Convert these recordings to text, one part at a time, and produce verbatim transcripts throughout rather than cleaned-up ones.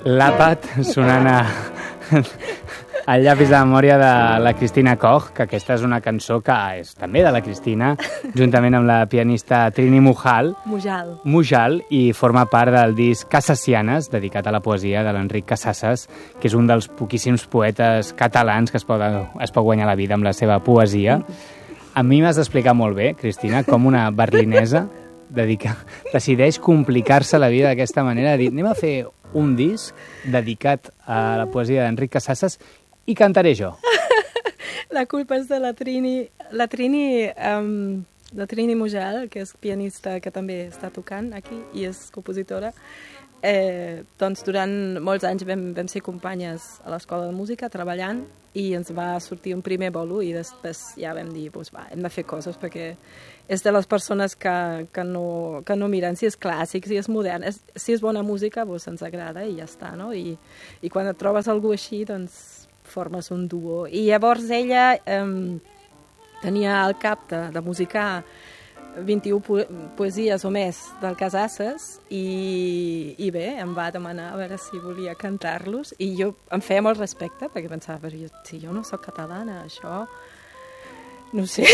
L'àpat sonant a... El llapis de memòria de la Cristina Koch, que aquesta és una cançó que és també de la Cristina, juntament amb la pianista Trini Mujal. Mujal. Mujal, i forma part del disc Casassianes, dedicat a la poesia de l'Enric Casasses, que és un dels poquíssims poetes catalans que es pot, es pot guanyar la vida amb la seva poesia. A mi m'has d'explicar molt bé, Cristina, com una berlinesa dedica, decideix complicar-se la vida d'aquesta manera, de dir, anem a fer un disc dedicat a la poesia d'Enric Casasses i cantaré jo. La culpa és de la Trini. La Trini, um, la Trini Mujal, que és pianista que també està tocant aquí i és compositora, eh, doncs durant molts anys vam, vam ser companyes a l'escola de música treballant i ens va sortir un primer bolo i després ja vam dir, doncs va, hem de fer coses perquè és de les persones que, que, no, que no miren si és clàssic, si és modern. És, si és bona música, doncs ens agrada i ja està, no? I, i quan et trobes algú així, doncs formes un duo. I llavors ella eh, tenia al cap de, de musicar vint-i-u po poesies o més del Casasses i, i bé, em va demanar a veure si volia cantar-los i jo em feia molt respecte perquè pensava, però jo, si jo no soc catalana, això no sé.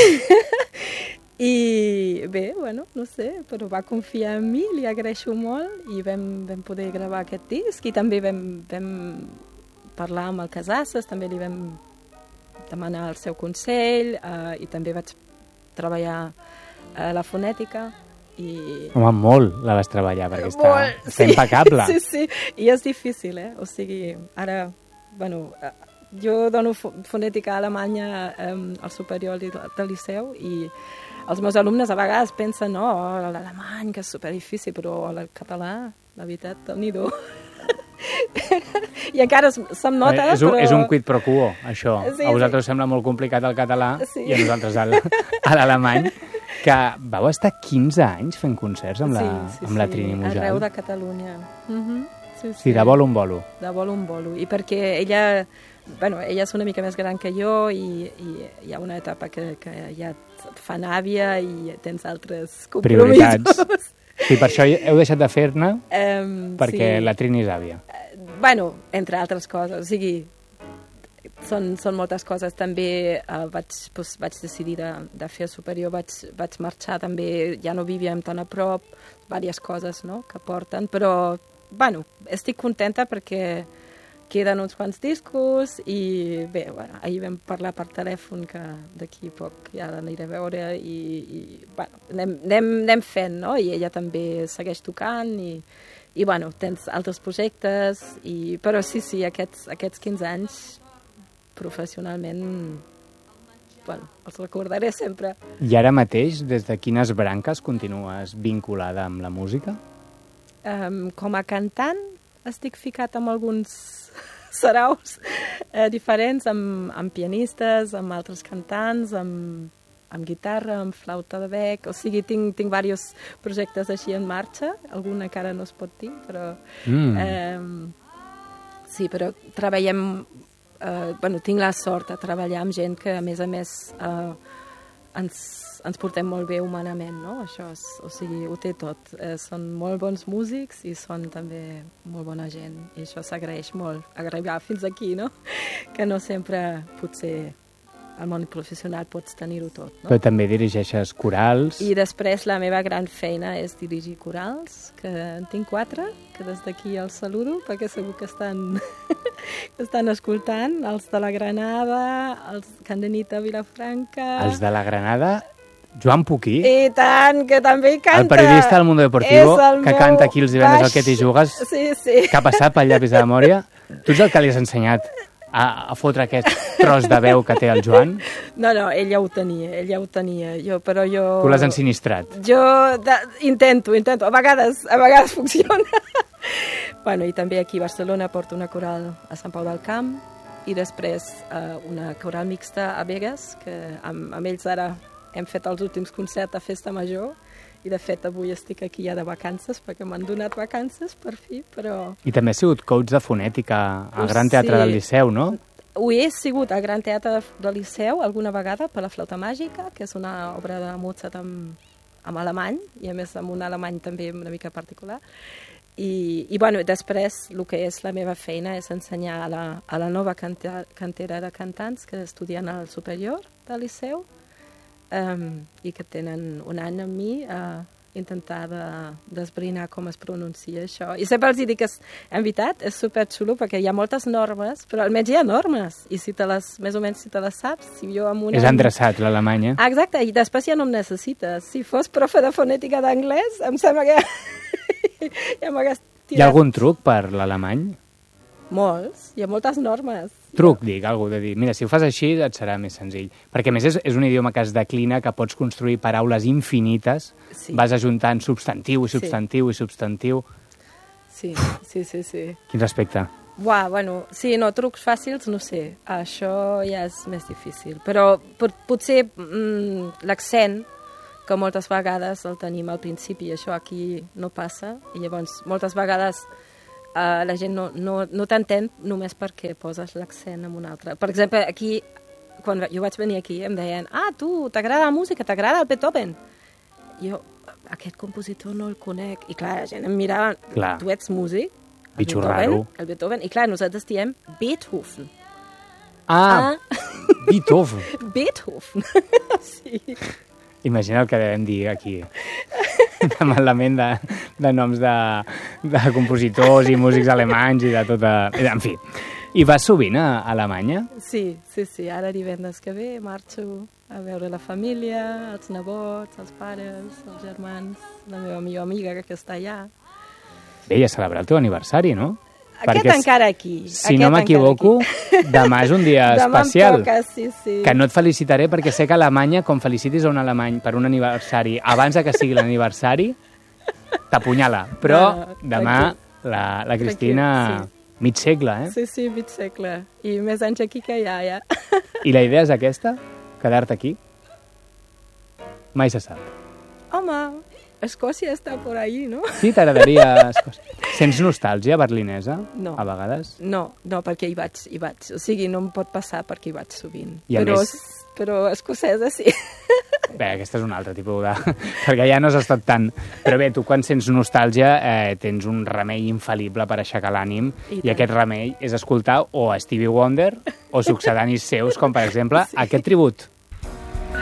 I bé, bueno, no sé, però va confiar en mi, li agraeixo molt i vam, vam poder gravar aquest disc i també vam, vam parlar amb el Casasses, també li vam demanar el seu consell eh, i també vaig treballar a la fonètica i... Home, molt la vas treballar perquè està, molt, està sí, impecable. Sí, sí, i és difícil, eh? O sigui, ara, bueno, jo dono fonètica a Alemanya eh, al superior del Liceu i els meus alumnes a vegades pensen, no, oh, l'alemany, que és superdifícil, però el català, la veritat, déu-n'hi-do. I encara se'm nota, és un, però... És un quid pro quo, això. Sí, a vosaltres sí. sembla molt complicat el català sí. I a nosaltres el, a l'alemany, que vau estar quinze anys fent concerts amb la, sí, sí, amb la sí. Trini Mujal. Arreu de Catalunya. Uh -huh. sí, sí. sí, de bolo en bolo. De bolo en bolo. I perquè ella, bueno, ella és una mica més gran que jo i, i hi ha una etapa que, que ja et fa nàvia i tens altres compromisos. Prioritats. Sí, per això heu deixat de fer-ne, um, perquè sí. la Trini és àvia. Bueno, entre altres coses, o sigui, són, són moltes coses. També uh, vaig, doncs, vaig decidir de, de fer superior, vaig, vaig marxar també, ja no vivíem tan a prop, diverses coses, no?, que porten, però, bueno, estic contenta perquè queden uns quants discos i bé, bueno, ahir vam parlar per telèfon que d'aquí poc ja l'aniré a veure i, i bueno, anem, anem, anem fent, no?, i ella també segueix tocant i i bueno, tens altres projectes, i, però sí, sí, aquests, aquests quinze anys professionalment, bueno, els recordaré sempre. I ara mateix, des de quines branques continues vinculada amb la música? Um, com a cantant estic ficat amb alguns saraus eh, diferents, amb, amb pianistes, amb altres cantants, amb... amb guitarra, amb flauta de bec, o sigui, tinc, tinc diversos projectes així en marxa, algun encara no es pot dir, però... Mm. Eh, sí, però treballem... Eh, bueno, tinc la sort de treballar amb gent que, a més a més, eh, ens, ens portem molt bé humanament, no? Això és, o sigui, ho té tot. Eh, són molt bons músics i són també molt bona gent, i això s'agraeix molt, arribar fins aquí, no? Que no sempre, potser... al món professional pots tenir-ho tot, no? Però també dirigeixes corals. I després la meva gran feina és dirigir corals, que en tinc quatre, que des d'aquí els saludo, perquè segur que estan, que estan escoltant, els de la Granada, els que han d'anit a Vilafranca... Els de la Granada, Joan Puquí. I tant, que també canta. El periodista del Mundo Deportivo, que meu... canta aquí els divendres baix... al Que t'hi jugues, sí, sí. que ha passat pel llapis de memòria. Tu ets el que li has ensenyat a, a fotre aquest tros de veu que té el Joan? No, no, ell ja ho tenia, ell ja ho tenia, jo, però jo... Tu l'has ensinistrat? Jo de, intento, intento, a vegades, a vegades funciona. Bueno, i també aquí a Barcelona porto una coral a Sant Pau del Camp i després uh, una coral mixta a Begues, que amb, amb ells ara hem fet els últims concerts a Festa Major, i de fet avui estic aquí ja de vacances perquè m'han donat vacances per fi, però... I també has sigut coach de fonètica al oh, Gran Teatre sí. del Liceu, no? Ho he sigut al Gran Teatre del Liceu alguna vegada per la Flauta Màgica, que és una obra de Mozart amb, amb alemany, i a més amb un alemany també una mica particular. I, i bueno, després el que és la meva feina és ensenyar a la, a la nova canta, cantera de cantants que estudien al superior del Liceu um, i que tenen un any amb mi a intentar de, d'esbrinar com es pronuncia això. I sempre els dic que, és, en veritat, és superxulo perquè hi ha moltes normes, però almenys hi ha normes. I si te les, més o menys si te les saps, si jo amb una... És endreçat, l'alemany, eh? Ah, exacte, i després ja no em necessites. Si fos profe de fonètica d'anglès, em sembla que ja m'hagués tirat. Hi ha algun truc per l'alemany? Molts, hi ha moltes normes. Truc, dic, algú de dir, mira, si ho fas així et serà més senzill. Perquè a més és, és un idioma que es declina, que pots construir paraules infinites, sí. Vas ajuntant substantiu i substantiu sí. i substantiu. Sí, sí, sí, sí. Quin respecte? Buah, bueno, sí, no, trucs fàcils, no sé, això ja és més difícil. Però pot, potser mm, l'accent, que moltes vegades el tenim al principi, i això aquí no passa, i llavors moltes vegades... Uh, la gent no, no, no t'entén només perquè poses l'accent en un altre. Per exemple, aquí, quan jo vaig venir aquí, em deien, ah, tu, t'agrada la música, t'agrada el Beethoven? Jo, aquest compositor no el conec. I clar, la gent em mirava, clar. Tu ets músic? El Bitxo Beethoven, raro. El Beethoven. I clar, nosaltres diem Beethoven. Ah, ah. Beethoven. Beethoven. Sí. Imagina el que devem dir aquí. De malament de, de noms de, de compositors i músics alemanys i de tota... En fi. I vas sovint a Alemanya? Sí, sí, sí. Ara divendres que ve marxo a veure la família, els nebots, els pares, els germans, la meva millor amiga que està allà. Bé, ja celebrar el teu aniversari, no? Aquest Perquè, encara aquí. Si aquest no m'equivoco, demà és un dia demà especial. Demà em toca, sí, sí. Que no et felicitaré perquè sé que a Alemanya, com felicitis a un alemany per un aniversari abans de que sigui l'aniversari, t'apunyala. Però no, no, demà la, la Cristina... Sí. Mig segle, eh? Sí, sí, mig segle. I més anys aquí que allà, ja. I la idea és aquesta? Quedar-te aquí? Mai se sap. Home, Escòcia està por ahí, no? Sí, t'agradaria Escòcia. Sents nostàlgia berlinesa, no. a vegades? No, no, perquè hi vaig, hi vaig. O sigui, no em pot passar perquè hi vaig sovint. I però, més... però escocesa sí. Bé, aquest és un altre tipus de... perquè ja no has estat tant... Però bé, tu quan sents nostàlgia eh, tens un remei infal·lible per aixecar l'ànim i, i aquest remei és escoltar o a Stevie Wonder o succedanis seus, com per exemple sí. aquest tribut.